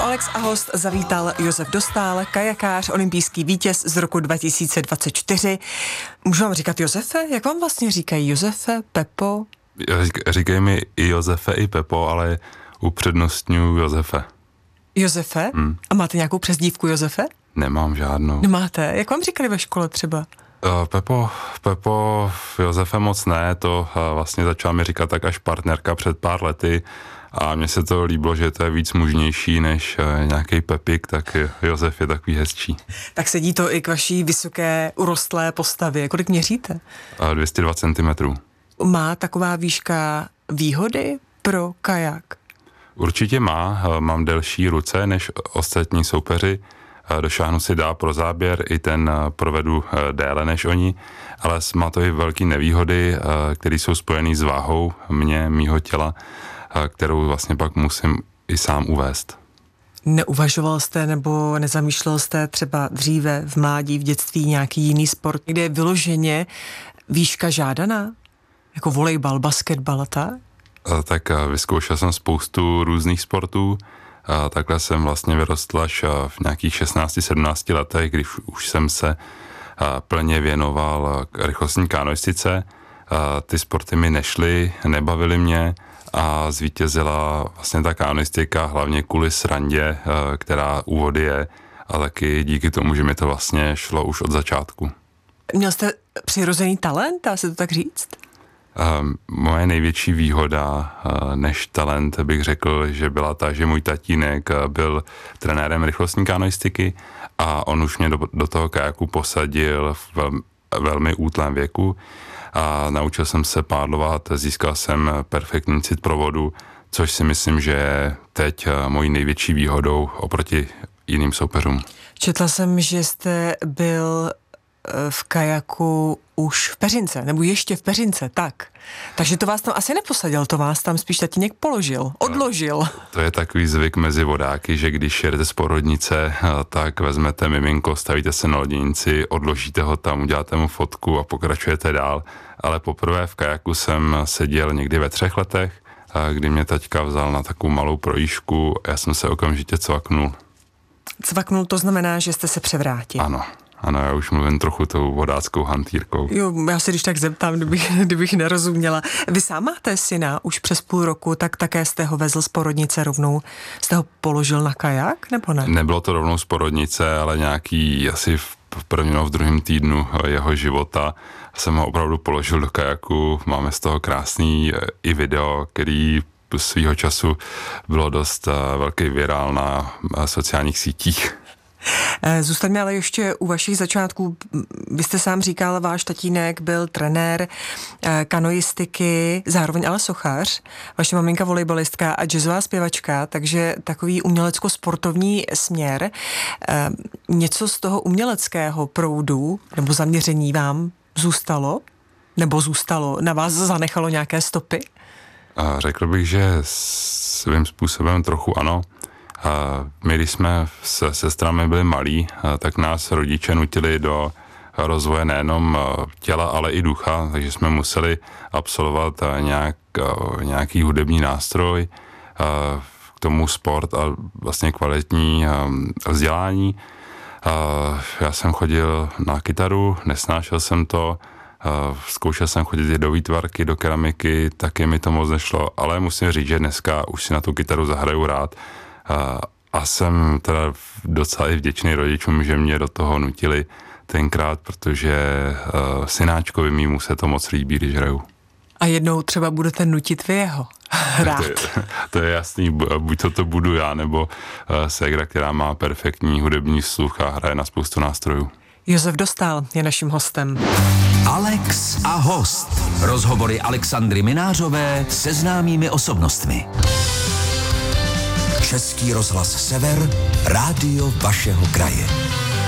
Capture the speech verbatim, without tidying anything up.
Alex a host zavítal Josef Dostál, kajakář, olympijský vítěz z roku dva tisíce dvacet čtyři. Můžu vám říkat Josefe? Jak vám vlastně říkají Josefe, Pepo? Říkají mi i Josefe, i Pepo, ale upřednostňuji Josefe. Josefe? Hmm. A máte nějakou přezdívku Josefe? Nemám žádnou. Nemáte? Jak vám říkali ve škole třeba? Uh, Pepo, Pepo, Josefe moc ne, to uh, vlastně začala mi říkat tak až partnerka před pár lety a mně se to líbilo, že to je víc mužnější než uh, nějaký Pepik, tak Josef je takový hezčí. Tak sedí to i k vaší vysoké urostlé postavě. Kolik měříte? Uh, dvě stě dva centimetrů. Má taková výška výhody pro kajak? Určitě má, uh, mám delší ruce než ostatní soupeři. Došáhnu si dál pro záběr, i ten provedu déle než oni, ale má to i velké nevýhody, které jsou spojené s váhou mě, mýho těla, kterou vlastně pak musím i sám uvést. Neuvažoval jste nebo nezamýšlel jste třeba dříve v mládí, v dětství nějaký jiný sport, kde je vyloženě výška žádaná? Jako volejbal, basketbal a tak? Tak vyzkoušel jsem spoustu různých sportů. A takhle jsem vlastně vyrostl až v nějakých šestnácti sedmnácti letech, když už jsem se plně věnoval rychlostní kanoistice. Ty sporty mi nešly, nebavily mě a zvítězila vlastně ta kanoistika hlavně kvůli srandě, která úvody je, a taky díky tomu, že mi to vlastně šlo už od začátku. Měl jste přirozený talent, dá se to tak říct? Uh, moje největší výhoda uh, než talent bych řekl, že byla ta, že můj tatínek uh, byl trenérem rychlostní kanoistiky a on už mě do, do toho kajaku posadil v vel, velmi útlém věku a naučil jsem se pádlovat, získal jsem perfektní cit pro vodu, což si myslím, že je teď uh, mojí největší výhodou oproti jiným soupeřům. Četla jsem, že jste byl v kajaku už v Peřince, nebo ještě v Peřince, tak. Takže to vás tam asi neposadil, to vás tam spíš tatínek položil, odložil. To je takový zvyk mezi vodáky, že když jedete z porodnice, tak vezmete miminko, stavíte se na loděnici, odložíte ho tam, uděláte mu fotku a pokračujete dál. Ale poprvé v kajaku jsem seděl někdy ve třech letech, kdy mě taťka vzal na takovou malou projížďku a já jsem se okamžitě cvaknul. Cvaknul to znamená, že jste se převrátil. Ano. Ano, já už mluvím trochu tou vodáckou hantýrkou. Jo, já se když tak zeptám, kdybych, kdybych nerozuměla. Vy sám máte syna už přes půl roku, tak také jste ho vezl z porodnice rovnou, jste ho položil na kajak, nebo ne? Nebylo to rovnou z porodnice, ale nějaký asi v prvním nebo v druhém týdnu jeho života jsem ho opravdu položil do kajaku. Máme z toho krásný i video, který svýho času bylo dost velký virál na sociálních sítích. Zůstaňme ale ještě u vašich začátků. Vy jste sám říkal, váš tatínek byl trenér kanoistiky, zároveň ale sochař, vaše maminka volejbalistka a jazzová zpěvačka, takže takový umělecko-sportovní směr. Něco z toho uměleckého proudu nebo zaměření vám zůstalo? Nebo zůstalo? Na vás zanechalo nějaké stopy? Řekl bych, že svým způsobem trochu ano. A my, když jsme se sestrami byli malí, tak nás rodiče nutili do rozvoje nejenom těla, ale i ducha, takže jsme museli absolvovat nějak, nějaký hudební nástroj, k tomu sport a vlastně kvalitní vzdělání. Já jsem chodil na kytaru, nesnášel jsem to, zkoušel jsem chodit do výtvarky, do keramiky, taky mi to moc nešlo, ale musím říct, že dneska už si na tu kytaru zahraju rád. A jsem teda docela i vděčný rodičům, že mě do toho nutili tenkrát, protože uh, synáčkovi mýmu se to moc líbí, když hraju. A jednou třeba budete nutit vy jeho hrát. To je, to je jasný, buď to to budu já, nebo uh, ségra, která má perfektní hudební sluch a hraje na spoustu nástrojů. Josef Dostál je naším hostem. Alex a host. Rozhovory Alexandry Minářové se známými osobnostmi. Český rozhlas Sever, rádio vašeho kraje.